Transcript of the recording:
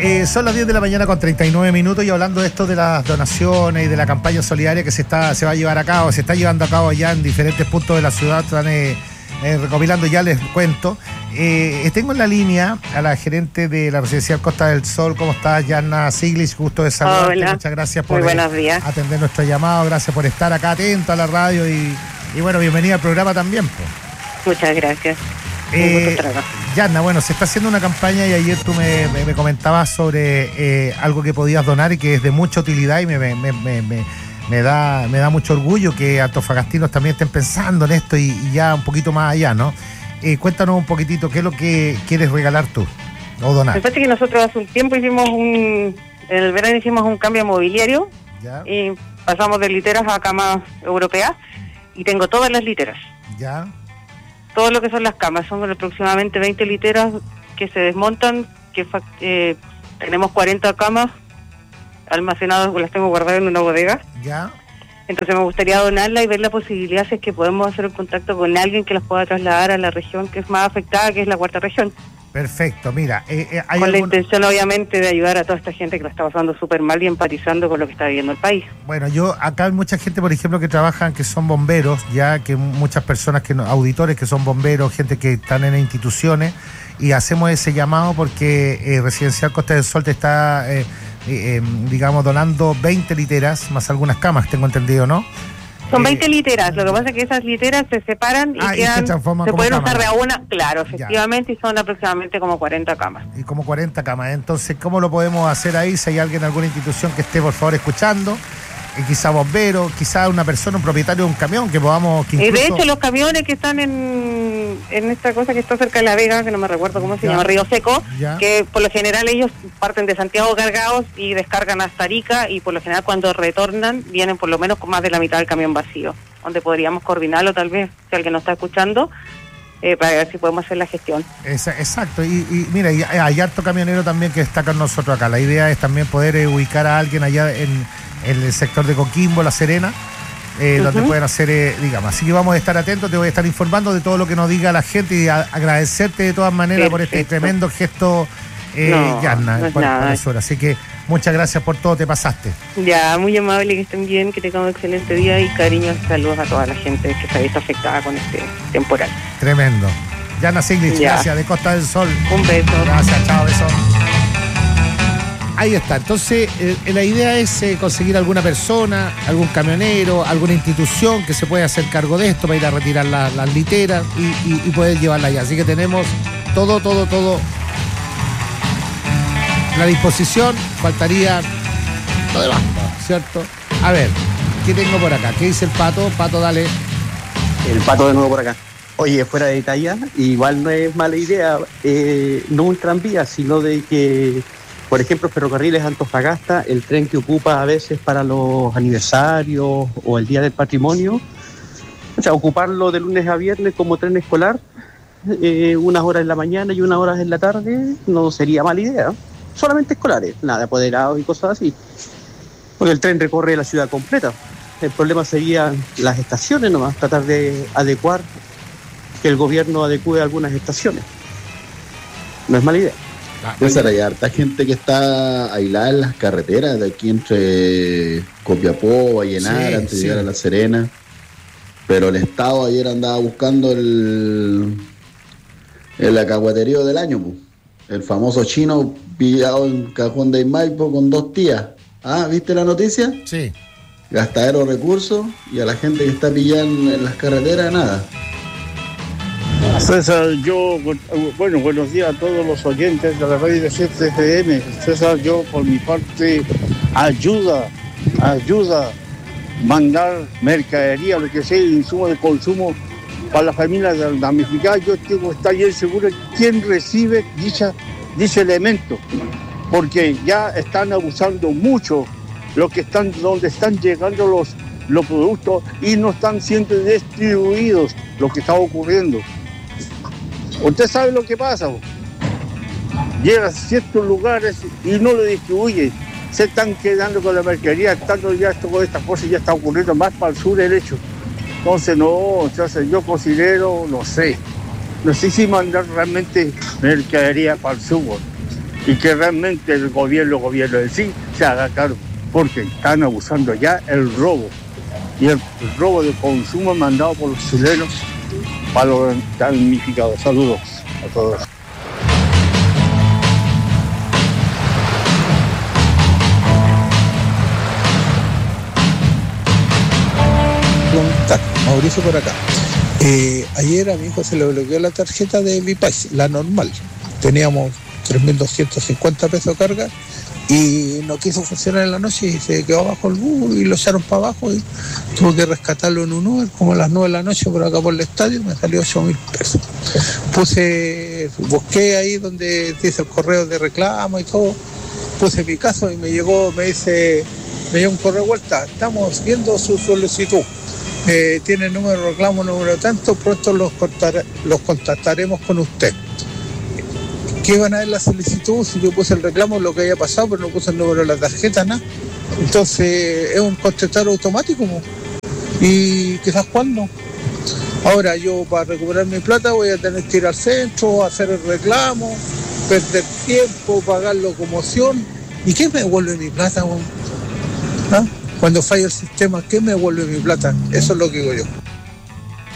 Son las 10 de la mañana con 39 minutos y hablando de esto de las donaciones y de la campaña solidaria que se va a llevar a cabo, se está llevando a cabo allá en diferentes puntos de la ciudad, están recopilando, ya les cuento. Tengo en la línea a la gerente de la Residencial Costa del Sol. ¿Cómo estás, Yanna Siglich? Gusto de saludarte. Hola. Muchas gracias por atender nuestro llamado, gracias por estar acá atento a la radio y bueno, bienvenida al programa también. Muchas gracias. Yanna, bueno, se está haciendo una campaña y ayer tú me comentabas sobre algo que podías donar y que es de mucha utilidad y me da mucho orgullo que antofagastinos también estén pensando en esto y ya un poquito más allá, ¿no? Cuéntanos un poquitito, ¿qué es lo que quieres regalar tú o donar? Me parece que nosotros hace un tiempo en el verano hicimos un cambio mobiliario. ¿Ya? Y pasamos de literas a camas europeas y tengo todas las literas. ¿Ya? Todo lo que son las camas, son aproximadamente 20 literas que se desmontan, tenemos 40 camas almacenadas, las tengo guardadas en una bodega. ¿Ya? Entonces me gustaría donarla y ver la posibilidad si es que podemos hacer un contacto con alguien que las pueda trasladar a la región que es más afectada, que es la cuarta región. Perfecto, mira. Con la intención obviamente de ayudar a toda esta gente que lo está pasando súper mal y empatizando con lo que está viviendo el país. Bueno, acá hay mucha gente, por ejemplo, que trabajan, que son bomberos, ya que muchas personas, auditores que son bomberos, gente que están en instituciones, y hacemos ese llamado porque Residencial Costa del Sol te está, digamos, donando 20 literas, más algunas camas, tengo entendido, ¿no? Son 20 literas, lo que pasa es que esas literas se separan y quedan, se pueden usar de a una, claro, efectivamente, ya. Y son aproximadamente como 40 camas. Y como 40 camas, entonces, ¿cómo lo podemos hacer ahí? Si hay alguien, alguna institución que esté, por favor, escuchando, quizá bombero, quizá una persona, un propietario de un camión, que podamos... Que incluso... De hecho, los camiones que están en esta cosa que está cerca de La Vega, que no me recuerdo cómo se llama, Río Seco, que por lo general ellos parten de Santiago cargados y descargan hasta Arica, y por lo general cuando retornan vienen por lo menos con más de la mitad del camión vacío, donde podríamos coordinarlo tal vez, si alguien nos está escuchando, para ver si podemos hacer la gestión. Exacto, y mira, hay harto camionero también que está con nosotros acá. La idea es también poder ubicar a alguien allá en el sector de Coquimbo, La Serena, donde pueden hacer, digamos. Así que vamos a estar atentos, te voy a estar informando de todo lo que nos diga la gente y agradecerte de todas maneras. Perfecto. Por este tremendo gesto, Yanna, no por eso. Así que muchas gracias por todo, te pasaste. Ya, muy amable, que estén bien, que tengan un excelente día y cariños, saludos a toda la gente que se ha visto afectada con este temporal. Tremendo. Yanna Siglich, gracias, de Costa del Sol. Un beso. Gracias, chao, beso. Ahí está, entonces la idea es conseguir alguna persona, algún camionero, alguna institución que se pueda hacer cargo de esto para ir a retirar las literas y poder llevarla allá. Así que tenemos todo a la disposición, faltaría lo demás, ¿cierto? A ver, ¿qué tengo por acá? ¿Qué dice el Pato? Pato, dale. El Pato de nuevo por acá. Oye, fuera de talla, igual no es mala idea, no un tranvía, sino de que... Por ejemplo, Ferrocarriles Antofagasta, el tren que ocupa a veces para los aniversarios o el Día del Patrimonio, o sea, ocuparlo de lunes a viernes como tren escolar, unas horas en la mañana y unas horas en la tarde, no sería mala idea. Solamente escolares, nada, apoderados y cosas así. Porque el tren recorre la ciudad completa. El problema serían las estaciones nomás, tratar de adecuar, que el gobierno adecue algunas estaciones. No es mala idea. César, hay harta gente que está aislada en las carreteras de aquí entre Copiapó, Vallenar, antes de llegar a La Serena. Pero el Estado ayer andaba buscando el acahuaterío del año, pues. El famoso chino pillado en Cajón de Maipo con 2 tías. Ah, ¿viste la noticia? Sí. Gastadero recursos y a la gente que está pillada en las carreteras, nada. César, buenos días a todos los oyentes de la radio de CFM. César, yo por mi parte ayuda, mandar mercadería, lo que sea, insumo de consumo para las familias damnificadas. Yo tengo que estar bien seguro de quién recibe dicho elemento, porque ya están abusando mucho donde están llegando los productos y no están siendo distribuidos, lo que está ocurriendo. Usted sabe lo que pasa, llega a ciertos lugares y no lo distribuye, se están quedando con la mercadería, estando ya todas estas cosas ya está ocurriendo más para el sur del hecho. Entonces yo considero, no sé si mandar realmente mercadería para el sur. y que realmente el gobierno en sí se haga cargo, porque están abusando ya el robo y el robo de consumo mandado por los chilenos para los damnificados. Saludos a todos. Mauricio por acá. Ayer a mi hijo se le bloqueó la tarjeta de mi país, la normal. Teníamos 3.250 pesos de carga y no quiso funcionar en la noche y se quedó abajo el bus y lo echaron para abajo y tuve que rescatarlo en un Uber como a las 9 de la noche por acá por el estadio, me salió 8.000 pesos. Busqué ahí donde dice el correo de reclamo y todo, puse mi caso y me llegó un correo de vuelta, estamos viendo su solicitud. Tiene número de reclamo, número tanto, pronto los contactaremos con usted. ¿Qué van a ver la solicitud? Si yo puse el reclamo, lo que haya pasado, pero no puse el número de la tarjeta, nada. Entonces es un contestar automático, ¿no? Y quizás cuándo. Ahora yo para recuperar mi plata voy a tener que ir al centro, hacer el reclamo, perder tiempo, pagar locomoción. ¿Y qué me devuelve mi plata, ¿Ah? Cuando falla el sistema, ¿qué me devuelve mi plata? Eso es lo que digo yo.